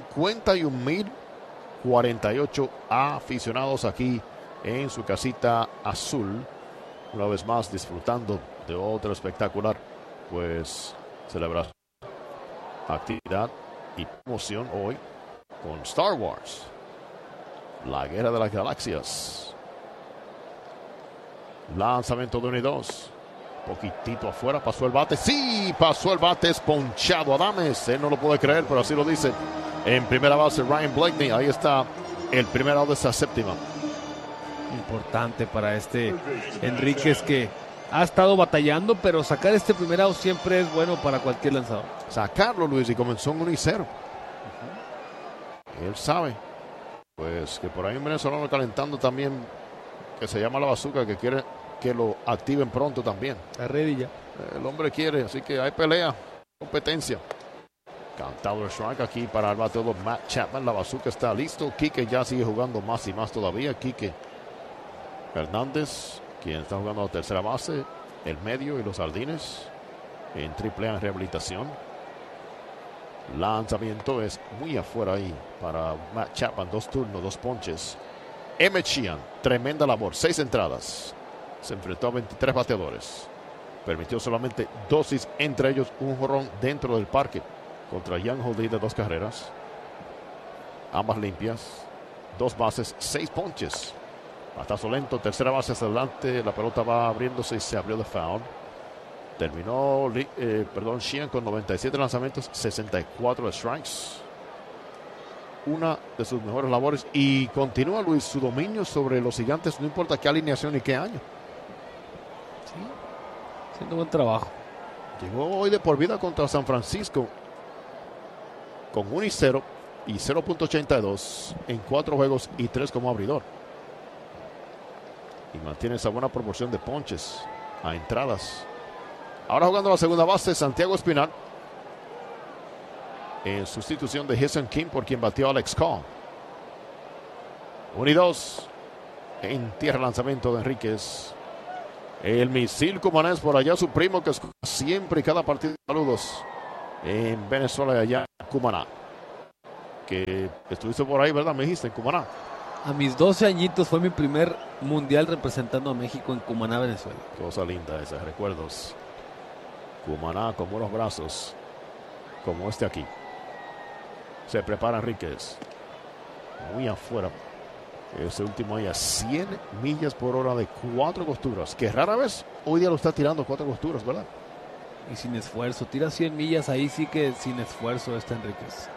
51,048 aficionados aquí en su casita azul. Una vez más disfrutando de otro espectacular, pues, celebración, actividad y promoción hoy con Star Wars, la Guerra de las Galaxias. Lanzamiento de 1 y 2. Poquitito afuera, pasó el bate. Sí, pasó el bate, es ponchado Adames. Él no lo puede creer, pero así lo dice. En primera base, Ryan Blakeney. Ahí está el primer out de esa séptima. Importante para este Enríquez, que ha estado batallando, pero sacar este primer out siempre es bueno para cualquier lanzador. Sacarlo, Luis, y comenzó en 1 y 0. Él sabe, pues, que por ahí un venezolano calentando también, que se llama La Bazooka, que quiere que lo activen pronto también. Está ready ya. El hombre quiere, así que hay pelea, competencia. Cantado el strike aquí para el bateador Matt Chapman. La Bazooka está listo. Quique ya sigue jugando más y más todavía. Quique Hernández, quien está jugando a tercera base, el medio y los jardines en AAA en rehabilitación. Lanzamiento es muy afuera ahí para Matt Chapman. 2 turnos, 2 ponches. Emmett Sheehan, tremenda labor, 6 entradas. Se enfrentó a 23 bateadores. Permitió solamente 2 hits, entre ellos un jonrón dentro del parque contra Young Holding de 2 carreras. Ambas limpias. 2 bases, 6 ponches. Batazo lento, tercera base hacia adelante. La pelota va abriéndose y se abrió de foul. Terminó Sheehan con 97 lanzamientos, 64 strikes. Una de sus mejores labores. Y continúa, Luis, su dominio sobre los Gigantes, no importa qué alineación ni qué año. Sí, haciendo buen trabajo. Llegó hoy de por vida contra San Francisco con 1 y 0 y 0.82 en 4 juegos y 3 como abridor. Y mantiene esa buena proporción de ponches a entradas. Ahora jugando la segunda base, Santiago Espinal, en sustitución de Hyun-Soo Kim, por quien batió Alex Cobb. 1 y 2. En tierra, lanzamiento de Enríquez. El misil cumanés por allá, su primo que escucha siempre y cada partido. Saludos en Venezuela y allá en Cumaná. Que estuviste por ahí, ¿verdad? Me dijiste, en Cumaná. A mis 12 añitos fue mi primer mundial representando a México en Cumaná, Venezuela. Cosa linda esa, recuerdos. Cumaná con buenos brazos, como este aquí. Se prepara Enríquez. Muy afuera. Ese último ahí a 100 millas por hora de 4 costuras. Que rara vez hoy día lo está tirando 4 costuras, ¿verdad? Y sin esfuerzo. Tira 100 millas ahí sí que sin esfuerzo está Enríquez.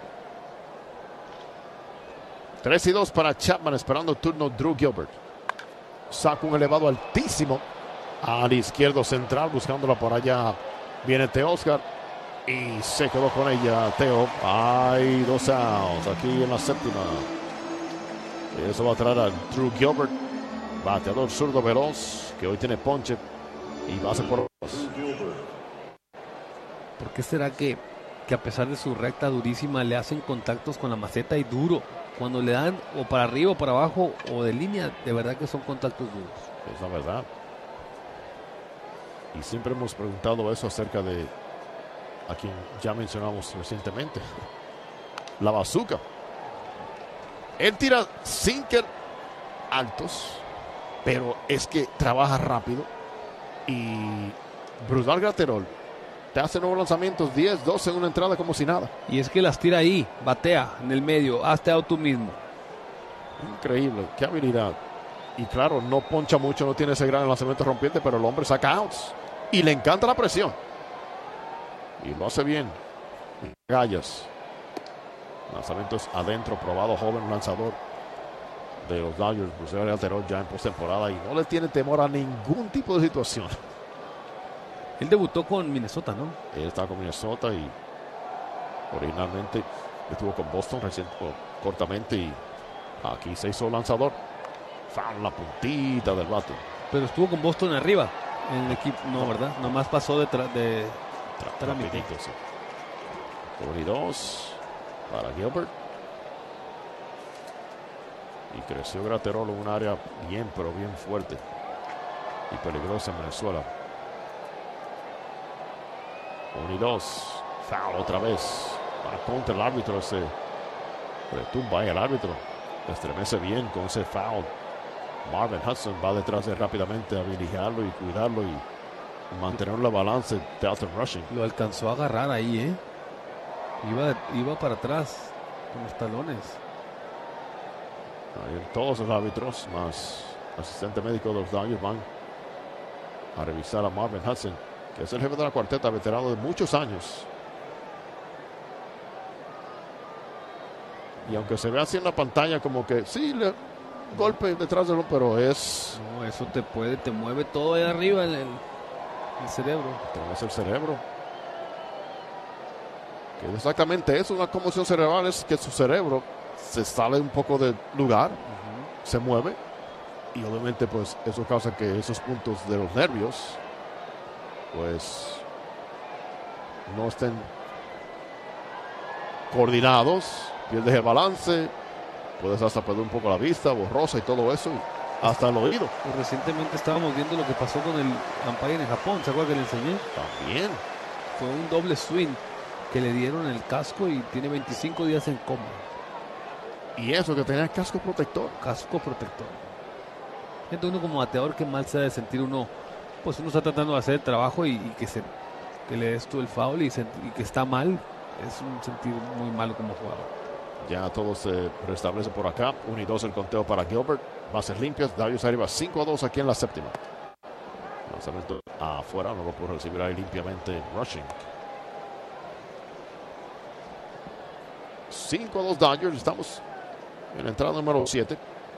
3-2 para Chapman, esperando turno Drew Gilbert. Saca un elevado altísimo al izquierdo central, buscándola por allá. Viene Teóscar y se quedó con ella Teo. Hay 2 outs aquí en la séptima. Eso va a traer a Drew Gilbert, bateador zurdo veloz, que hoy tiene ponche y base por 2. ¿Por qué será que a pesar de su recta durísima le hacen contactos con la maceta y duro? Cuando le dan o para arriba o para abajo o de línea, de verdad que son contactos duros. Es la verdad. Y siempre hemos preguntado eso acerca de a quien ya mencionamos recientemente, la bazooka. Él tira sinker altos, pero es que trabaja rápido. Y Brusdar Graterol te hace nuevos lanzamientos, 10, 12 en una entrada como si nada. Y es que las tira ahí, batea en el medio, hazte out tú mismo. Increíble, qué habilidad. Y claro, no poncha mucho, no tiene ese gran lanzamiento rompiente, pero el hombre saca outs. Y le encanta la presión. Y lo hace bien. Gallas. Lanzamientos adentro, probado, joven lanzador de los Dodgers. Brusdar Graterol ya en postemporada y no le tiene temor a ningún tipo de situación. Él debutó con Minnesota, ¿no? Él estaba con Minnesota y originalmente estuvo con Boston cortamente y aquí se hizo lanzador. Foul la puntita del bate. Pero estuvo con Boston arriba en el equipo, no, ¿verdad? Nomás pasó de trámite. Sí. 1-2 para Gilbert. Y creció Graterol en un área bien, pero bien fuerte y peligrosa en Venezuela. 1-2. Foul otra vez. Para contra el árbitro. Se retumba ahí el árbitro. Estremece bien con ese foul. Marvin Hudson va detrás de rápidamente a vigilarlo y cuidarlo y mantener la balance de Dalton Rushing. Lo alcanzó a agarrar ahí, ¿eh? Iba para atrás con los talones. Ahí todos los árbitros más asistente médico de los Dodgers van a revisar a Marvin Hudson, que es el jefe de la cuarteta, veterano de muchos años. Y aunque se ve así en la pantalla como que sí, golpe detrás de lo, pero es... No, eso te mueve todo ahí arriba en el cerebro. Todo es el cerebro. Que es exactamente eso, una conmoción cerebral, es que su cerebro se sale un poco del lugar, se mueve, y obviamente pues eso causa que esos puntos de los nervios pues no estén coordinados, pierdes el balance, puedes hasta perder un poco la vista, borrosa y todo eso, y hasta el oído. Pues recientemente estábamos viendo lo que pasó con el umpire en Japón, ¿se acuerdan que le enseñé? También. Fue un doble swing que le dieron el casco y tiene 25 días en coma. Y eso, que tenía casco protector. Casco protector. Entonces uno como bateador, qué mal se ha de sentir uno. Pues uno está tratando de hacer el trabajo y que le des tú el foul y que está mal. Es un sentir muy malo como jugador. Ya todo se restablece por acá. 1-2 el conteo para Gilbert. Bases limpias. Darius arriba 5-2 aquí en la séptima. Lanzamiento afuera. No lo puede recibir ahí limpiamente Rushing. 5-2 Dodgers. Estamos en la entrada número 7.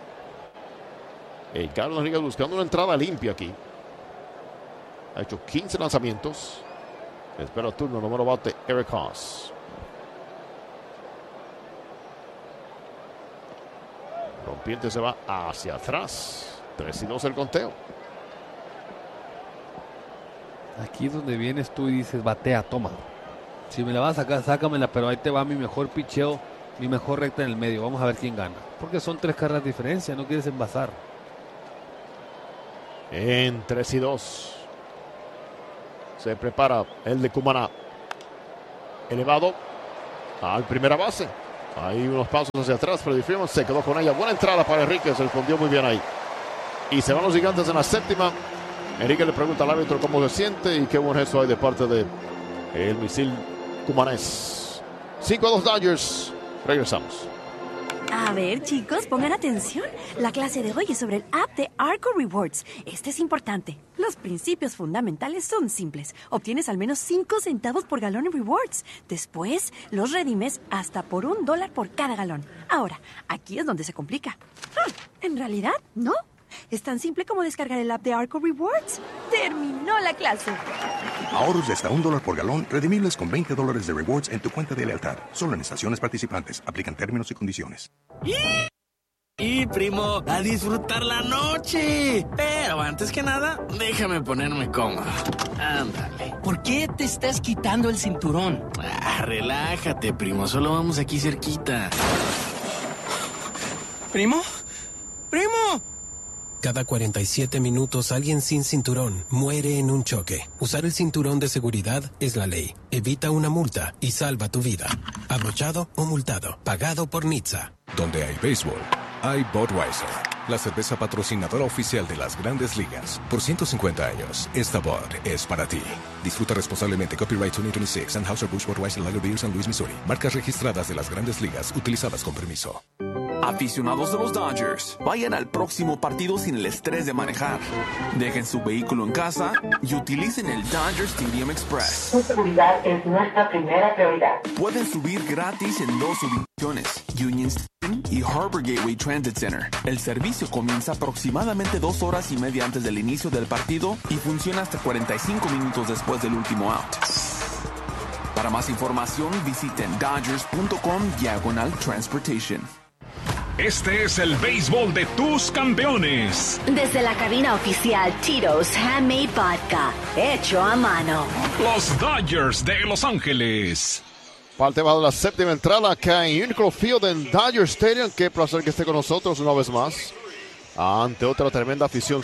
El Carlos Rodríguez buscando una entrada limpia aquí. Ha hecho 15 lanzamientos. Espera el turno número bate Eric Haas. Rompiente se va hacia atrás. 3-2 el conteo. Aquí es donde vienes tú y dices, batea, toma. Si me la vas a sacar, sácamela, pero ahí te va mi mejor picheo, mi mejor recta en el medio. Vamos a ver quién gana. Porque son 3 carreras de diferencia, no quieres envasar. En 3-2. Se prepara el de Cumaná. Elevado al primera base. Hay unos pasos hacia atrás. Freddie Freeman se quedó con ella. Buena entrada para Enrique. Se respondió muy bien ahí. Y se van los Gigantes en la séptima. Enrique le pregunta al árbitro cómo se siente y qué buen gesto hay de parte de el misil cumanés. 5-2 Dodgers. Regresamos. A ver, chicos, pongan atención. La clase de hoy es sobre el app de Arco Rewards. Este es importante. Los principios fundamentales son simples. Obtienes al menos 5 centavos por galón en rewards. Después, los redimes hasta por $1 por cada galón. Ahora, aquí es donde se complica. En realidad, no. Es tan simple como descargar el app de Arco Rewards. ¡Terminó la clase! Ahorros de hasta $1 por galón, redimibles con $20 de rewards en tu cuenta de lealtad. Solo en estaciones participantes. Aplican términos y condiciones. Y primo, a disfrutar la noche. Pero antes que nada, déjame ponerme cómodo. Ándale. ¿Por qué te estás quitando el cinturón? Relájate, primo. Solo vamos aquí cerquita. ¿Primo? ¡Primo! Cada 47 minutos alguien sin cinturón muere en un choque. Usar el cinturón de seguridad es la ley. Evita una multa y salva tu vida. Abrochado o multado. Pagado por NHTSA. Donde hay béisbol, hay Budweiser, la cerveza patrocinadora oficial de las Grandes Ligas. Por 150 años, esta Bud es para ti. Disfruta responsablemente. Copyright 2026, Anheuser-Busch Budweiser Lager Beer, San Luis, Missouri. Marcas registradas de las Grandes Ligas, utilizadas con permiso. Aficionados de los Dodgers, vayan al próximo partido sin el estrés de manejar. Dejen su vehículo en casa y utilicen el Dodger Stadium Express. Su seguridad es nuestra primera prioridad. Pueden subir gratis en 2 ubicaciones, Union Station y Harbor Gateway Transit Center. El servicio comienza aproximadamente 2 horas y media antes del inicio del partido y funciona hasta 45 minutos después del último out. Para más información, visiten dodgers.com/transportation. Este es el béisbol de tus campeones. Desde la cabina oficial Tito's Handmade Vodka, hecho a mano. Los Dodgers de Los Ángeles. Parte baja de la séptima entrada acá en Unicron Field en Dodger Stadium. Qué placer que esté con nosotros una vez más. Ante otra tremenda afición.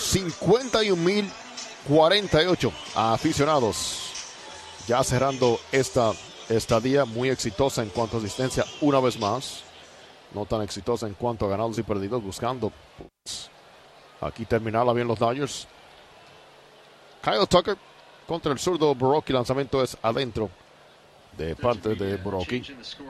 51,048 aficionados. Ya cerrando esta estadía muy exitosa en cuanto a asistencia una vez más. No tan exitosa en cuanto a ganados y perdidos, buscando pues, aquí terminarla bien los Dodgers. Kyle Tucker contra el zurdo Boroki. Lanzamiento es adentro de parte de Boroki.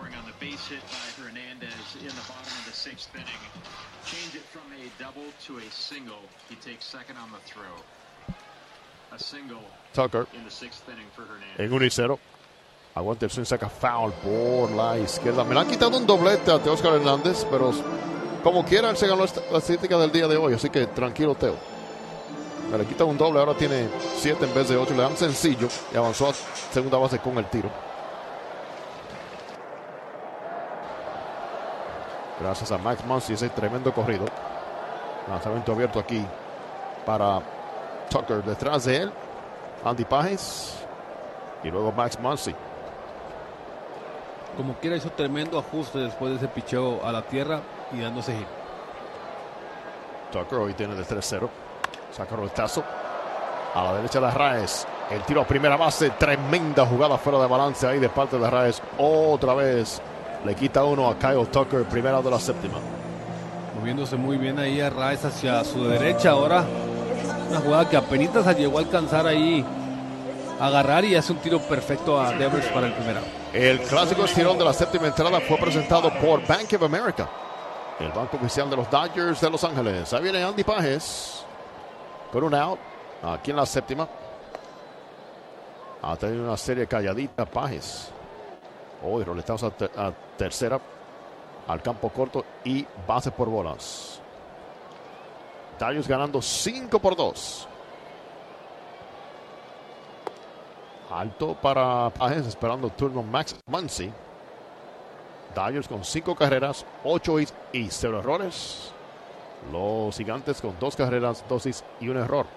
Tucker en 1-0. Aguanta el swing, saca foul por la izquierda. Me le han quitado un doblete a Teóscar Hernández, pero como quiera, él se ganó la estadística del día de hoy. Así que tranquilo, Teo. Me le quita un doble, ahora tiene 7 en vez de 8. Le dan sencillo y avanzó a segunda base con el tiro. Gracias a Max Muncy, ese tremendo corrido. Lanzamiento abierto aquí para Tucker. Detrás de él, Andy Pages. Y luego Max Muncy. Como quiera, hizo tremendo ajuste después de ese picheo a la tierra y dándose hit. Tucker hoy tiene de 3-0. Saca roletazo a la derecha de Arraez. El tiro a primera base. Tremenda jugada fuera de balance ahí de parte de Arraez. Otra vez le quita uno a Kyle Tucker. Primera de la séptima. Moviéndose muy bien ahí Arraez hacia su derecha. Ahora una jugada que apenas llegó a alcanzar ahí, agarrar, y hace un tiro perfecto a Devers para el primero. El clásico estirón de la séptima entrada fue presentado por Bank of America, el banco oficial de los Dodgers de Los Ángeles. Ahí viene Andy Pages con un out aquí en la séptima. Ha tenido una serie calladita Pages. Hoy roletados a tercera, al campo corto y base por bolas. Dodgers ganando 5-2. Alto para Pages, esperando turno Max Muncy. Dodgers con 5 carreras, 8 hits y 0 errores. Los Gigantes con 2 carreras, 2 hits y 1 error.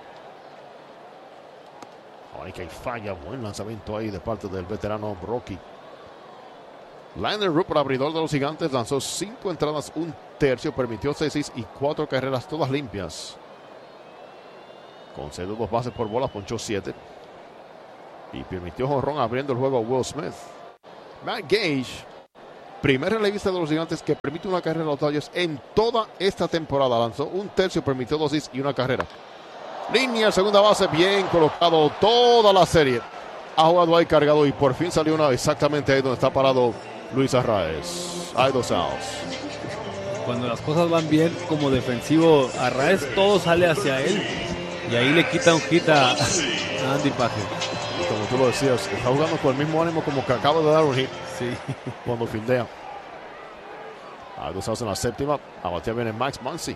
Ahora que hay falla, buen lanzamiento ahí de parte del veterano Boroki. Lander Rupert, abridor de los Gigantes, lanzó 5 entradas, 1 tercio, permitió 6 hits y 4 carreras, todas limpias. Concedió 2 bases por bolas, ponchó 7. Y permitió jonrón abriendo el juego a Will Smith. Matt Gage, primer relevista de los Gigantes que permite una carrera a los Dodgers en toda esta temporada. Lanzó 1/3, permitió 2 hits y una carrera. Línea, segunda base, bien colocado toda la serie. Ha jugado ahí cargado y por fin salió una exactamente ahí donde está parado Luis Arraez. Hay 2 outs. Cuando las cosas van bien como defensivo Arraez, todo sale hacia él y ahí le quita un hit a Andy Paje. Como tú lo decías, está jugando con el mismo ánimo como que acaba de dar un hit. Sí. Cuando fildea. Hay 2 outs en la séptima. A batear viene Max Muncy.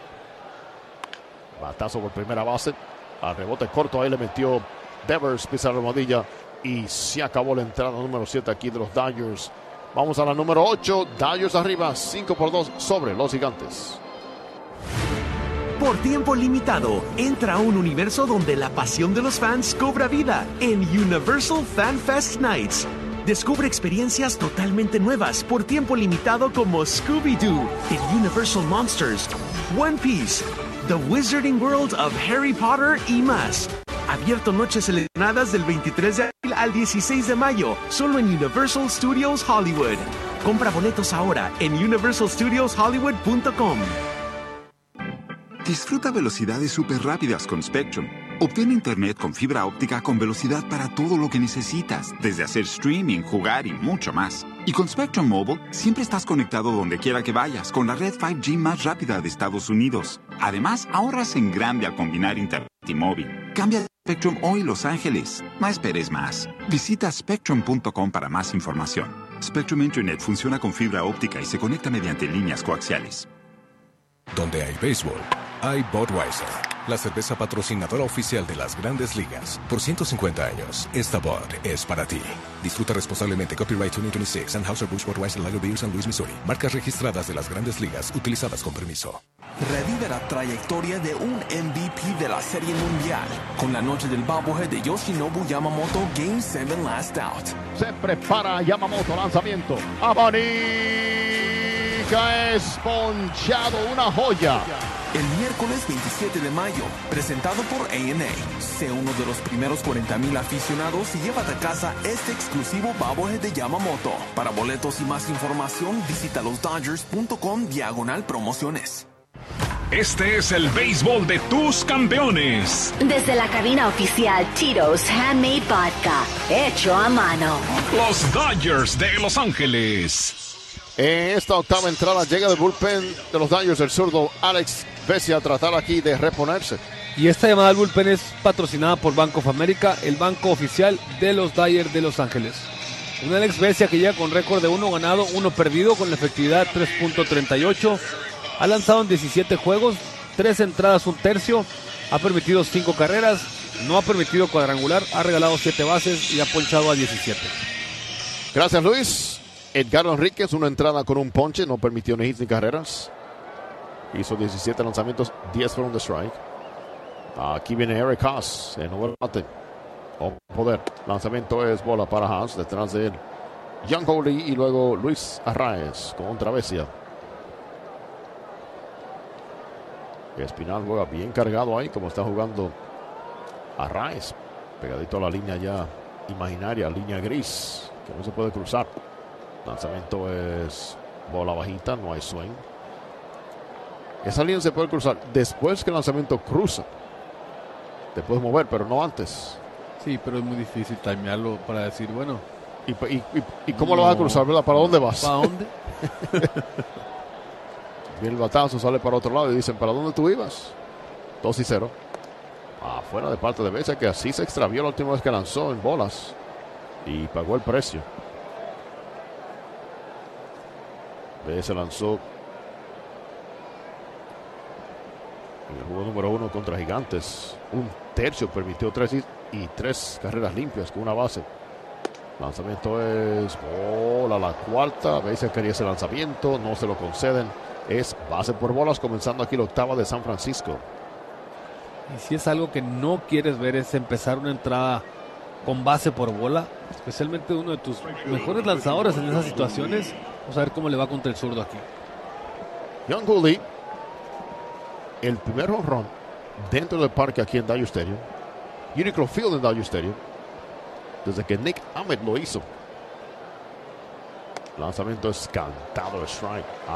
Batazo por primera base. Al rebote corto ahí le metió Devers, pisa la almohadilla y se acabó la entrada número 7 aquí de los Dodgers. Vamos a la número 8. Dodgers arriba 5-2 sobre los Gigantes. Por tiempo limitado, entra a un universo donde la pasión de los fans cobra vida en Universal Fan Fest Nights. Descubre experiencias totalmente nuevas por tiempo limitado como Scooby-Doo, el Universal Monsters, One Piece, The Wizarding World of Harry Potter y más. Abierto noches seleccionadas del 23 de abril al 16 de mayo, solo en Universal Studios Hollywood. Compra boletos ahora en universalstudioshollywood.com. Disfruta velocidades súper rápidas con Spectrum. Obtén internet con fibra óptica con velocidad para todo lo que necesitas, desde hacer streaming, jugar y mucho más. Y con Spectrum Mobile, siempre estás conectado donde quiera que vayas, con la red 5G más rápida de Estados Unidos. Además, ahorras en grande al combinar internet y móvil. Cambia de Spectrum hoy, Los Ángeles. No esperes más. Visita spectrum.com para más información. Spectrum Internet funciona con fibra óptica y se conecta mediante líneas coaxiales. Donde hay béisbol, hay Budweiser, la cerveza patrocinadora oficial de las Grandes Ligas. Por 150 años, esta Bud es para ti. Disfruta responsablemente. Copyright 2026, Anheuser-Busch Budweiser Lager Beer, San Luis, Missouri. Marcas registradas de las Grandes Ligas, utilizadas con permiso. Revive la trayectoria de un MVP de la Serie Mundial con la noche del bobblehead de Yoshinobu Yamamoto Game 7 Last Out. Se prepara Yamamoto, lanzamiento. Abanica es ponchado, una joya. El miércoles 27 de mayo, presentado por A&A. Sé uno de los primeros 40,000 aficionados y llévate a casa este exclusivo bobblehead de Yamamoto. Para boletos y más información, visita losdodgers.com/promociones. Este es el béisbol de tus campeones. Desde la cabina oficial Tito's Handmade Vodka, hecho a mano. Los Dodgers de Los Ángeles. En esta octava entrada llega del bullpen de los Dodgers el zurdo Alex Vesia a tratar aquí de reponerse. Y esta llamada al bullpen es patrocinada por Bank of America, el banco oficial de los Dodgers de Los Ángeles. Un Alex Vesia que llega con récord de 1 ganado, 1 perdido, con la efectividad 3.38. Ha lanzado en 17 juegos, 3 entradas, 1/3. Ha permitido 5 carreras, no ha permitido cuadrangular, ha regalado 7 bases y ha ponchado a 17. Gracias, Luis. Edgar Enríquez, una entrada con un ponche, no permitió ni hits ni carreras. Hizo 17 lanzamientos, 10 fueron de strike. Aquí viene Eric Haas, el nuevo bate. Poder, lanzamiento es bola para Haas, detrás de él Young Holy y luego Luis Arraez contra Vesia. Espinal juega bien cargado ahí, como está jugando Arraez. Pegadito a la línea ya imaginaria, línea gris, que no se puede cruzar. Lanzamiento es bola bajita, no hay swing. Esa línea se puede cruzar después que el lanzamiento cruza. Te puedes mover, pero no antes. Sí, pero es muy difícil timearlo para decir, bueno. ¿Y cómo lo vas a cruzar, verdad? ¿Para dónde vas? ¿Para dónde? Viene el batazo, sale para otro lado y dicen, ¿para dónde tú ibas? 2-0. Afuera de parte de Vesia, que así se extravió la última vez que lanzó en bolas. Y pagó el precio. Vesia lanzó en el juego número 1 contra Gigantes. 1/3, permitió 3 hits y 3 carreras limpias con una base. Lanzamiento es bola, la cuarta. Vesia quería ese lanzamiento, no se lo conceden. Es base por bolas, comenzando aquí la octava de San Francisco. Y si es algo que no quieres ver, es empezar una entrada con base por bola, especialmente uno de tus mejores lanzadores en esas situaciones. Vamos a ver cómo le va contra el zurdo aquí. Young Goldie, el primer home run dentro del parque aquí en Dodger Stadium. Uniqlo Field en Dodger Stadium. Desde que Nick Ahmed lo hizo. Lanzamiento es cantado, strike.